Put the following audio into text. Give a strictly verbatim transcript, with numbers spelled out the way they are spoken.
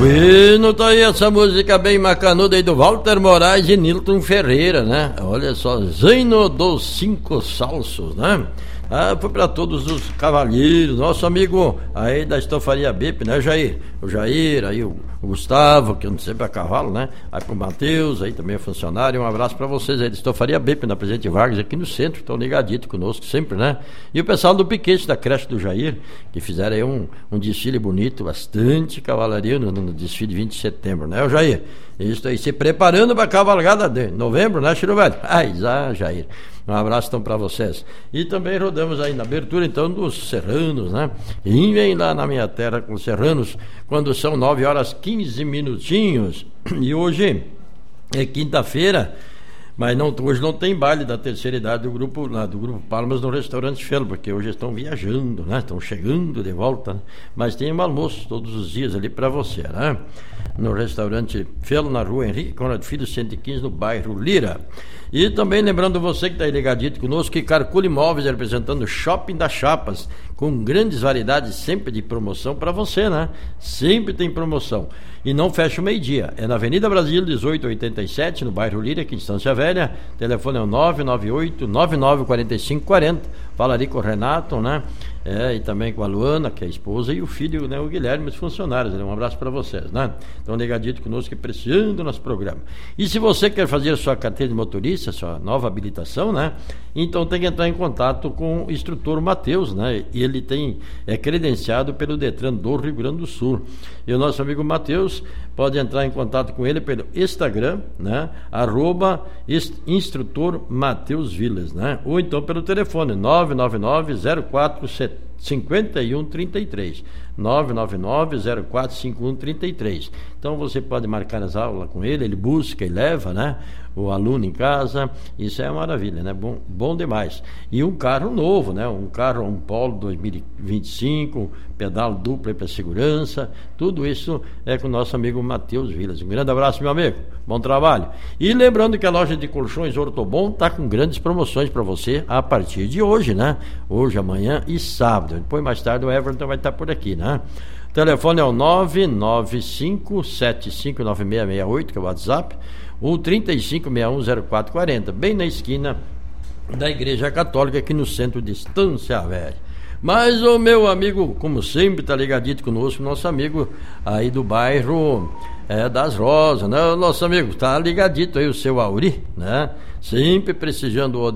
Bueno, tá aí essa música bem macanuda aí do Walter Moraes e Nilton Ferreira, né? Olha só, Zaino dos Cinco Salsos, né? Ah, foi para todos os cavalheiros, nosso amigo aí da Estofaria B I P, né, Jair? O Jair, aí o, o Gustavo, que eu não sei pra cavalo, né? Aí pro Matheus, aí também é funcionário, um abraço pra vocês aí da Estofaria B I P, na Presidente Vargas, aqui no centro, estão ligaditos conosco sempre, né? E o pessoal do Piquete, da creche do Jair, que fizeram aí um, um desfile bonito, bastante cavalaria no, no desfile de vinte de setembro, né, o Jair? Isso aí, se preparando pra cavalgada de novembro, né, Chiro Velho? Ai, já, Jair. Um abraço então para vocês. E também rodamos aí na abertura então dos Serranos, né? E vem lá na minha terra com os Serranos, quando são nove horas quinze minutinhos. E hoje é quinta-feira, mas não, hoje não tem baile da terceira idade do grupo, lá, do grupo Palmas no restaurante Felo, porque hoje estão viajando, né? Estão chegando de volta, né? Mas tem um almoço todos os dias ali para você, né? No restaurante Felo, na rua Henrique Conrad Filho, cento e quinze, no bairro Lira. E também lembrando você que está aí ligadito conosco, que Carcula Imóveis representando o Shopping das Chapas, com grandes variedades sempre de promoção para você, né? Sempre tem promoção. E não fecha o meio-dia. É na Avenida Brasil, dezoito oitenta e sete, no bairro Lira, aqui em Estância Velha. O telefone é o nove nove oito, nove nove quatro cinco quatro zero. Fala ali com o Renato, né? É, e também com a Luana, que é a esposa, e o filho, né, o Guilherme, os funcionários. Um abraço para vocês, né? Então, ligadito conosco, apreciando o nosso programa. E se você quer fazer a sua carteira de motorista, sua nova habilitação, né? Então tem que entrar em contato com o instrutor Matheus, né? E ele tem, é credenciado pelo Detran do Rio Grande do Sul. E o nosso amigo Matheus pode entrar em contato com ele pelo Instagram, né? Arroba instrutor Matheus Vilas, né? Ou então pelo telefone nove nove nove, zero quatro cinco um três três, nove nove nove, zero quatro cinco um três três. Então você pode marcar as aulas com ele, ele busca e leva, né, o aluno em casa. Isso é uma maravilha, né? Bom, bom demais. E um carro novo, né? Um carro, um Polo dois mil e vinte e cinco, pedal duplo para segurança. Tudo isso é com o nosso amigo Matheus Vilas. Um grande abraço, meu amigo. Bom trabalho. E lembrando que a loja de colchões Ortobon está com grandes promoções para você a partir de hoje, né? Hoje, amanhã e sábado. Depois, mais tarde, o Everton vai estar por aqui, né? O telefone é o nove nove cinco, sete cinco nove seis seis oito, que é o WhatsApp, ou trinta e cinco, sessenta e um, zero quatro quarenta, bem na esquina da Igreja Católica, aqui no centro de Estância Velha. Mas o meu amigo, como sempre, está ligadito conosco, nosso amigo aí do bairro é, das Rosas, né? O nosso amigo está ligadito aí, o seu Auri, né? Sempre prestigiando o